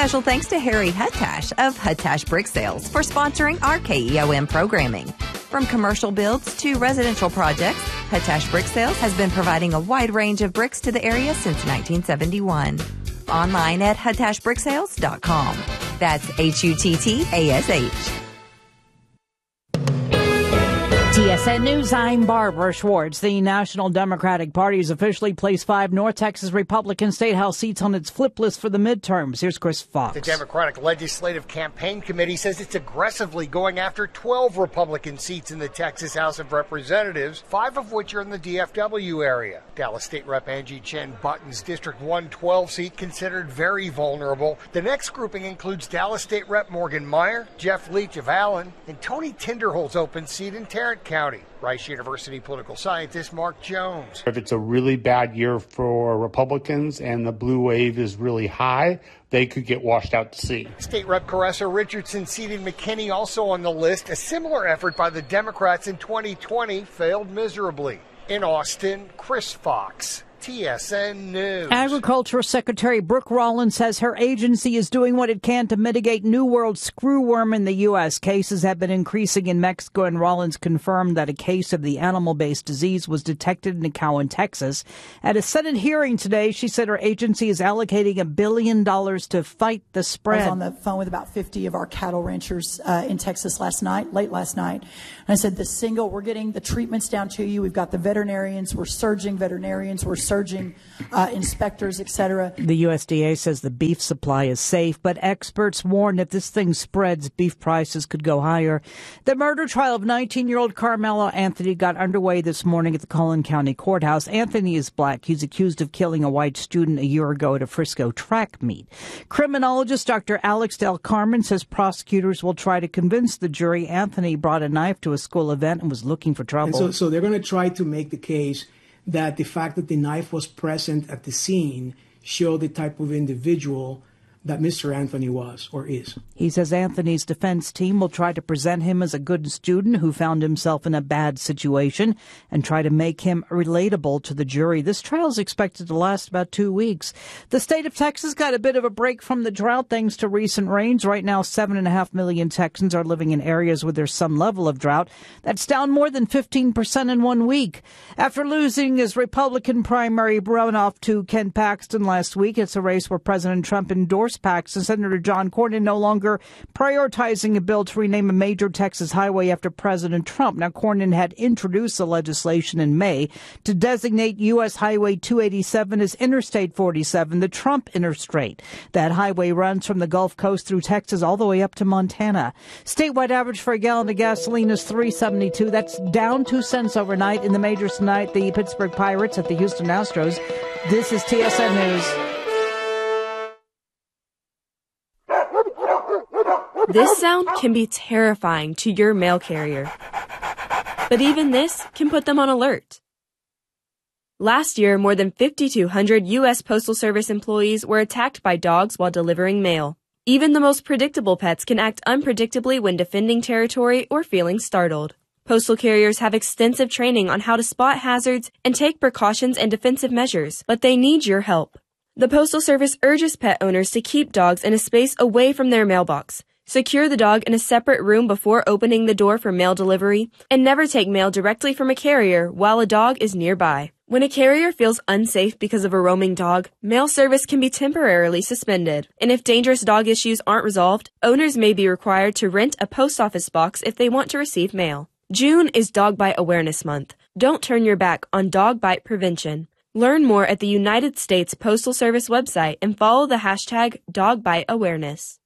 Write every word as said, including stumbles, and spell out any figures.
Special thanks to Harry Huttash of Huttash Brick Sales for sponsoring our K E O M programming. From commercial builds to residential projects, Huttash Brick Sales has been providing a wide range of bricks to the area since nineteen seventy-one. Online at huttash brick sales dot com. That's H U T T A S H. T S N News, I'm Barbara Schwartz. The National Democratic Party has officially placed five North Texas Republican State House seats on its flip list for the midterms. Here's Chris Fox. The Democratic Legislative Campaign Committee says it's aggressively going after twelve Republican seats in the Texas House of Representatives, five of which are in the D F W area. Dallas State Rep Angie Chen Button's District one twelve seat considered very vulnerable. The next grouping includes Dallas State Rep Morgan Meyer, Jeff Leach of Allen, and Tony Tinderholt's open seat in Tarrant County. Rice University political scientist Mark Jones. If it's a really bad year for Republicans and the blue wave is really high, they could get washed out to sea. State Rep Caressa Richardson seated McKinney also on the list. A similar effort by the Democrats in twenty twenty failed miserably. In Austin, Chris Fox, T S N News. Agriculture Secretary Brooke Rollins says her agency is doing what it can to mitigate New World screwworm in the U S. Cases have been increasing in Mexico, and Rollins confirmed that a case of the animal-based disease was detected in a cow in Texas. At a Senate hearing today, she said her agency is allocating a billion dollars to fight the spread. I was on the phone with about fifty of our cattle ranchers uh, in Texas last night, late last night. And I said, the single, we're getting the treatments down to you. We've got the veterinarians. We're surging veterinarians. We're surging uh, inspectors, et cetera. The U S D A says the beef supply is safe, but experts warn if this thing spreads, beef prices could go higher. The murder trial of nineteen-year-old Carmelo Anthony got underway this morning at the Collin County Courthouse. Anthony is black. He's accused of killing a white student a year ago at a Frisco track meet. Criminologist Doctor Alex Del Carmen says prosecutors will try to convince the jury Anthony brought a knife to a school event and was looking for trouble. And so, so they're going to try to make the case that the fact that the knife was present at the scene showed the type of individual that Mister Anthony was or is. He says Anthony's defense team will try to present him as a good student who found himself in a bad situation and try to make him relatable to the jury. This trial is expected to last about two weeks. The state of Texas got a bit of a break from the drought thanks to recent rains. Right now, seven and a half million Texans are living in areas where there's some level of drought. That's down more than fifteen percent in one week. After losing his Republican primary runoff to Ken Paxton last week, it's a race where President Trump endorsed Paxton. Senator John Cornyn no longer prioritizing a bill to rename a major Texas highway after President Trump. Now, Cornyn had introduced the legislation in May to designate U S Highway two eighty-seven as Interstate forty-seven, the Trump Interstate. That highway runs from the Gulf Coast through Texas all the way up to Montana. Statewide average for a gallon of gasoline is three seventy-two. That's down two cents overnight. In the majors tonight, the Pittsburgh Pirates at the Houston Astros. This is T S N News. This sound can be terrifying to your mail carrier, but even this can put them on alert. Last year, more than five thousand two hundred U S Postal Service employees were attacked by dogs while delivering mail. Even the most predictable pets can act unpredictably when defending territory or feeling startled. Postal carriers have extensive training on how to spot hazards and take precautions and defensive measures, but they need your help. The Postal Service urges pet owners to keep dogs in a space away from their mailbox. Secure the dog in a separate room before opening the door for mail delivery, and never take mail directly from a carrier while a dog is nearby. When a carrier feels unsafe because of a roaming dog, mail service can be temporarily suspended. And if dangerous dog issues aren't resolved, owners may be required to rent a post office box if they want to receive mail. June is Dog Bite Awareness Month. Don't turn your back on dog bite prevention. Learn more at the United States Postal Service website and follow the hashtag Dog Bite Awareness.